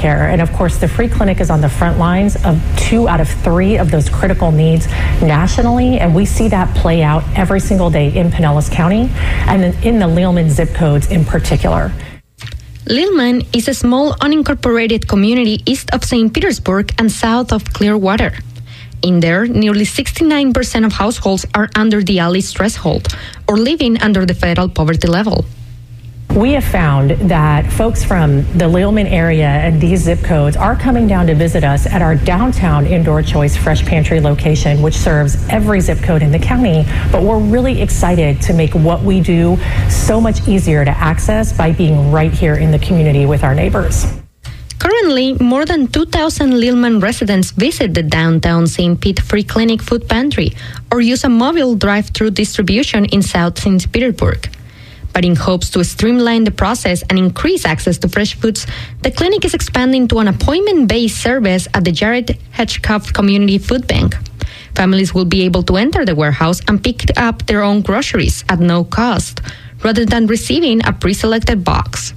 care. And of course, the free clinic is on the front lines of 2 out of 3 of those critical needs nationally. And we see that play out every single day in Pinellas County and in the Leelman zip codes in particular. Leelman is a small unincorporated community east of St. Petersburg and south of Clearwater. In there, nearly 69% of households are under the ALICE threshold or living under the federal poverty level. We have found that folks from the Leelman area and these zip codes are coming down to visit us at our downtown Indoor Choice Fresh Pantry location, which serves every zip code in the county. But we're really excited to make what we do so much easier to access by being right here in the community with our neighbors. Currently, more than 2,000 Leelman residents visit the downtown St. Pete Free Clinic Food Pantry or use a mobile drive-through distribution in South St. Petersburg. But in hopes to streamline the process and increase access to fresh foods, the clinic is expanding to an appointment-based service at the Jared Hedgecoff Community Food Bank. Families will be able to enter the warehouse and pick up their own groceries at no cost, rather than receiving a pre-selected box.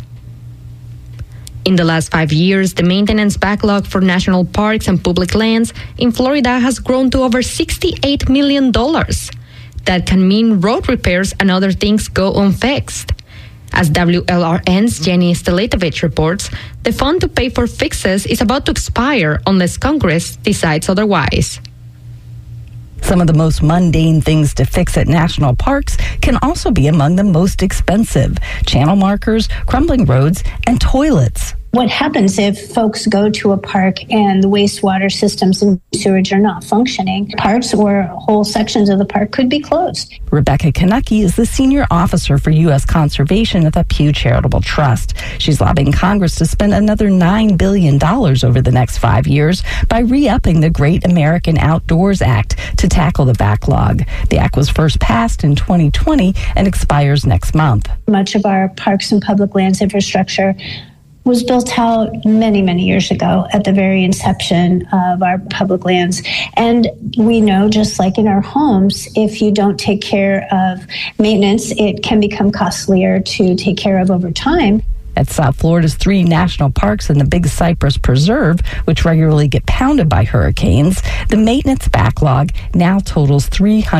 In the last 5 years, the maintenance backlog for national parks and public lands in Florida has grown to over $68 million. That can mean road repairs and other things go unfixed. As WLRN's Jenny Stelatovich reports, the fund to pay for fixes is about to expire unless Congress decides otherwise. Some of the most mundane things to fix at national parks can also be among the most expensive: channel markers, crumbling roads, and toilets. What happens if folks go to a park and the wastewater systems and sewage are not functioning? Parts or whole sections of the park could be closed. Rebecca Kanucky is the senior officer for U.S. Conservation at the Pew Charitable Trust. She's lobbying Congress to spend another $9 billion over the next 5 years by re-upping the Great American Outdoors Act to tackle the backlog. The act was first passed in 2020 and expires next month. Much of our parks and public lands infrastructure was built out many, many years ago at the very inception of our public lands. And we know, just like in our homes, if you don't take care of maintenance, it can become costlier to take care of over time. At South Florida's 3 national parks and the Big Cypress Preserve, which regularly get pounded by hurricanes, the maintenance backlog now totals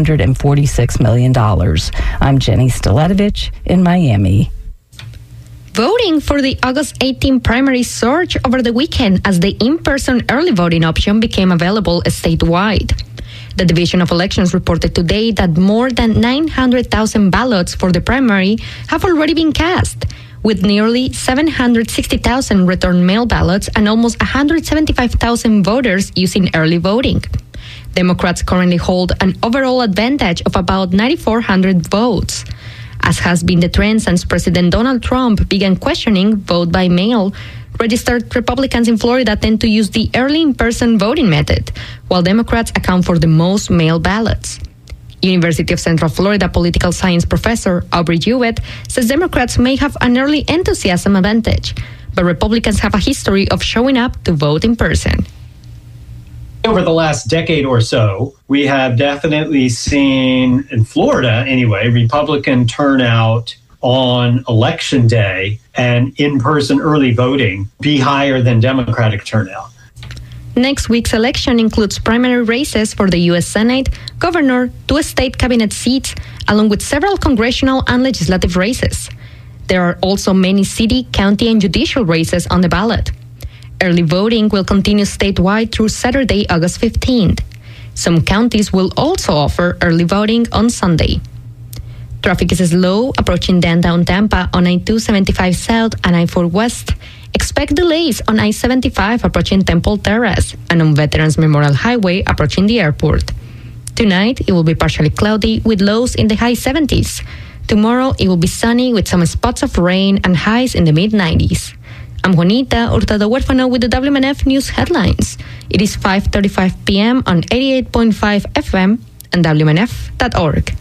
$346 million. I'm Jenny Stelatovich in Miami. Voting for the August 18 primary surged over the weekend as the in-person early voting option became available statewide. The Division of Elections reported today that more than 900,000 ballots for the primary have already been cast, with nearly 760,000 return mail ballots and almost 175,000 voters using early voting. Democrats currently hold an overall advantage of about 9,400 votes. As has been the trend since President Donald Trump began questioning vote by mail, registered Republicans in Florida tend to use the early in-person voting method, while Democrats account for the most mail ballots. University of Central Florida political science professor Aubrey Jewett says Democrats may have an early enthusiasm advantage, but Republicans have a history of showing up to vote in person. Over the last decade or so, we have definitely seen, in Florida anyway, Republican turnout on Election Day and in-person early voting be higher than Democratic turnout. Next week's election includes primary races for the U.S. Senate, governor, 2 state cabinet seats, along with several congressional and legislative races. There are also many city, county, and judicial races on the ballot. Early voting will continue statewide through Saturday, August 15th. Some counties will also offer early voting on Sunday. Traffic is slow approaching downtown Tampa on I-275 South and I-4 West. Expect delays on I-75 approaching Temple Terrace and on Veterans Memorial Highway approaching the airport. Tonight, it will be partially cloudy with lows in the high 70s. Tomorrow, it will be sunny with some spots of rain and highs in the mid-90s. I'm Juanita Hurtado Huérfano with the WMNF News headlines. It is 5:35 p.m. on 88.5 FM and WMNF.org.